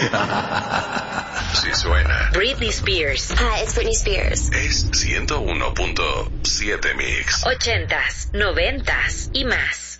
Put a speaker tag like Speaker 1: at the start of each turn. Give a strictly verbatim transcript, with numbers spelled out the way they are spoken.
Speaker 1: Sí suena.
Speaker 2: Britney Spears.
Speaker 3: Hi, it's Britney Spears.
Speaker 1: Es ciento uno punto siete Mix.
Speaker 2: Ochentas, noventas y más.